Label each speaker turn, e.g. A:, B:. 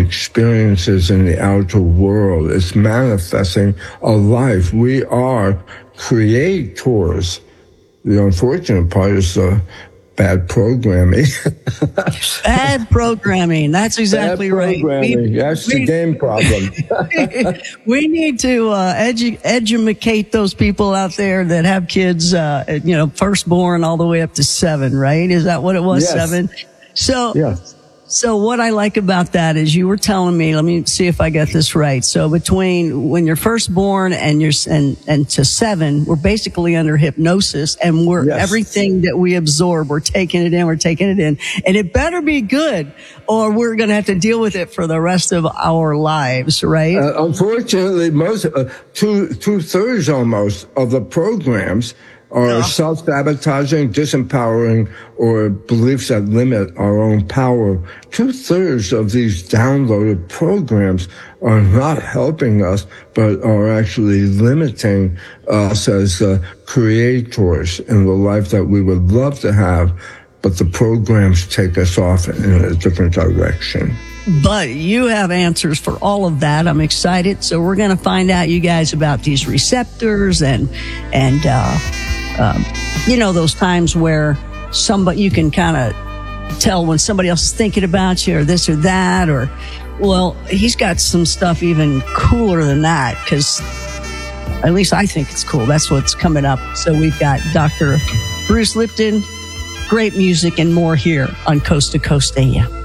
A: experiences in the outer world. It's manifesting a life. We are creators. The unfortunate part is the bad programming.
B: Bad programming. That's exactly right.
A: That's the game problem.
B: We need to educate those people out there that have kids, firstborn all the way up to 7, right? Is that what it was?
A: Yes.
B: 7? So,
A: yes.
B: So what I like about that is you were telling me, let me see if I got this right. So between when you're first born and and to 7, we're basically under hypnosis, and everything that we absorb, we're taking it in, and it better be good, or we're going to have to deal with it for the rest of our lives, right?
A: Unfortunately, most 2/3 almost of the programs are self-sabotaging, disempowering, or beliefs that limit our own power. 2/3 of these downloaded programs are not helping us, but are actually limiting us as creators in the life that we would love to have, but the programs take us off in a different direction.
B: But you have answers for all of that. I'm excited. So we're going to find out, you guys, about these receptors and those times where you can kind of tell when somebody else is thinking about you or this or that, well, he's got some stuff even cooler than that, because at least I think it's cool. That's what's coming up. So we've got Dr. Bruce Lipton, great music and more here on Coast to Coast AM.